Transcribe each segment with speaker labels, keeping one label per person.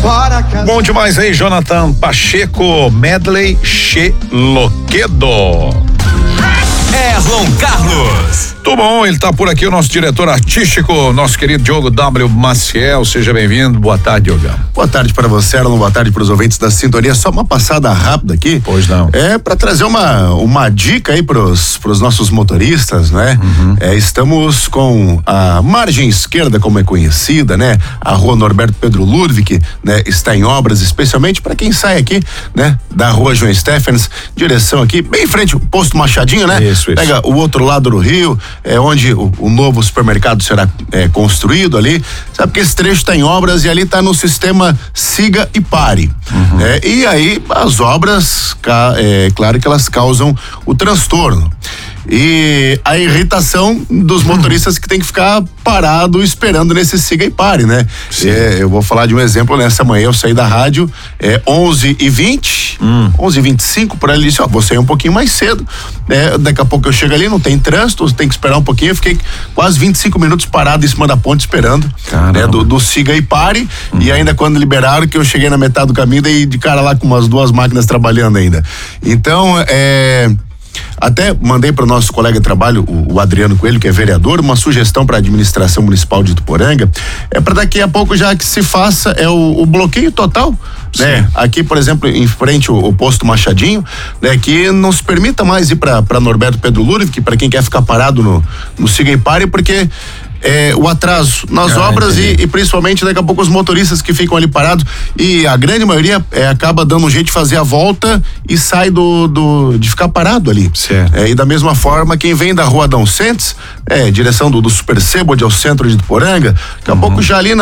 Speaker 1: Bom demais aí, Jonathan Pacheco, medley Xeloquedo.
Speaker 2: Erlon Carlos.
Speaker 1: Tudo bom, ele tá por aqui, o nosso diretor artístico, nosso querido Diogo W. Maciel, seja bem-vindo, boa tarde, Diogo.
Speaker 3: Boa tarde para você, Erlon, boa tarde para os ouvintes da sintonia, só uma passada rápida aqui.
Speaker 1: Pois não.
Speaker 3: É para trazer uma dica aí pros nossos motoristas, né? Estamos com a margem esquerda, como é conhecida, né? A rua Norberto Pedro Ludwig, né? Está em obras, especialmente para quem sai aqui, né? Da rua João Stephens, direção aqui, bem em frente ao posto Machadinho, né?
Speaker 1: Isso.
Speaker 3: Pega o outro lado do rio, onde o novo supermercado será construído ali, sabe que esse trecho está em obras e ali está no sistema siga e pare. E aí as obras, claro que elas causam o transtorno e a irritação dos motoristas que tem que ficar parado esperando nesse siga e pare, né? Eu vou falar de um exemplo. Nessa manhã eu saí da rádio 11h20, 11h25 por ali, disse, vou sair um pouquinho mais cedo, daqui a pouco eu chego ali, não tem trânsito, tem que esperar um pouquinho. Eu fiquei quase 25 minutos parado em cima da ponte esperando, né, do siga e pare. E ainda quando liberaram, que eu cheguei na metade do caminho, daí de cara lá com umas duas máquinas trabalhando ainda. Então, até mandei para o nosso colega de trabalho, o Adriano Coelho, que é vereador, uma sugestão para a administração municipal de Ituporanga, para daqui a pouco já que se faça o bloqueio total, né? Aqui, por exemplo, em frente ao posto Machadinho, né? Que não se permita mais ir para Norberto Pedro Ludwig, para quem quer ficar parado no siga e pare, porque o atraso nas obras e principalmente daqui a pouco os motoristas que ficam ali parados, e a grande maioria acaba dando um jeito de fazer a volta e sai de ficar parado ali. E da mesma forma, quem vem da rua Adão Sentes, direção do Super Sebode ao centro de Ituporanga, daqui a pouco já ali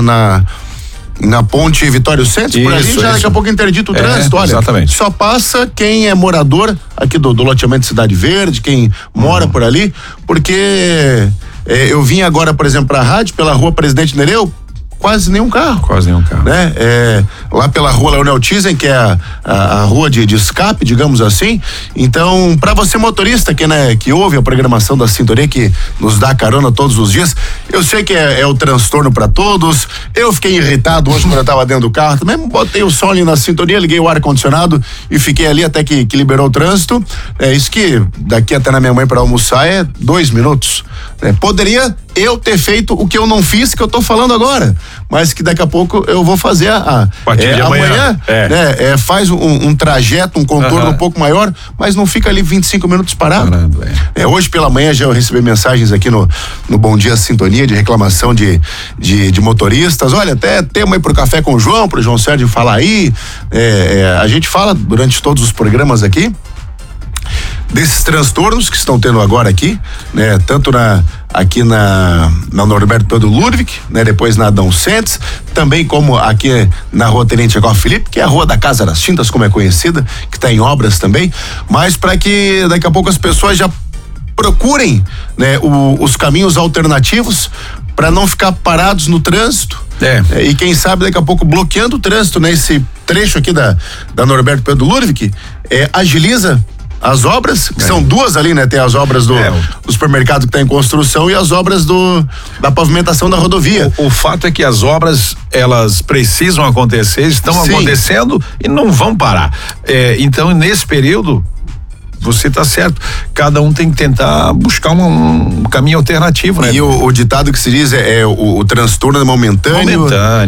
Speaker 3: na ponte Vitório Santos, por ali já daqui a pouco interdito o trânsito. Olha,
Speaker 1: exatamente.
Speaker 3: Só passa quem é morador aqui do loteamento Cidade Verde, quem mora por ali, porque eu vim agora, por exemplo, pra rádio, pela rua Presidente Nereu, quase nenhum carro. Né? Lá pela rua Leonel Tizen, que é a rua de escape, digamos assim. Então, para você motorista que ouve a programação da sintonia, que nos dá carona todos os dias, eu sei que é o transtorno para todos. Eu fiquei irritado hoje quando eu tava dentro do carro, também botei o som ali na sintonia, liguei o ar-condicionado e fiquei ali até que liberou o trânsito. Isso que daqui até na minha mãe para almoçar 2 minutos. Poderia eu ter feito o que eu não fiz, que eu tô falando agora, mas que daqui a pouco eu vou fazer amanhã, né? Faz um trajeto, um contorno um pouco maior, mas não fica ali 25 minutos parado. Hoje pela manhã já eu recebi mensagens aqui no Bom Dia Sintonia de reclamação de motoristas. Olha, até tema aí pro Café com o João, pro João Sérgio falar aí. A gente fala durante todos os programas aqui desses transtornos que estão tendo agora aqui, né? Tanto aqui na Norberto Pedro Ludwig, né? Depois na Adão Sentes, também como aqui na rua Tenente Jacob Felipe, que é a rua da Casa das Tintas, como é conhecida, que está em obras também, mas para que daqui a pouco as pessoas já procurem, né? Os caminhos alternativos para não ficar parados no trânsito. E quem sabe daqui a pouco bloqueando o trânsito nesse trecho aqui da Norberto Pedro Ludwig, agiliza as obras, que são duas ali, né? Tem as obras do supermercado que está em construção e as obras da pavimentação da rodovia.
Speaker 1: O fato é que as obras, elas precisam acontecer, estão acontecendo e não vão parar. Então, nesse período, você tá certo, cada um tem que tentar buscar um caminho alternativo, né?
Speaker 3: E o ditado que se diz o transtorno é momentâneo.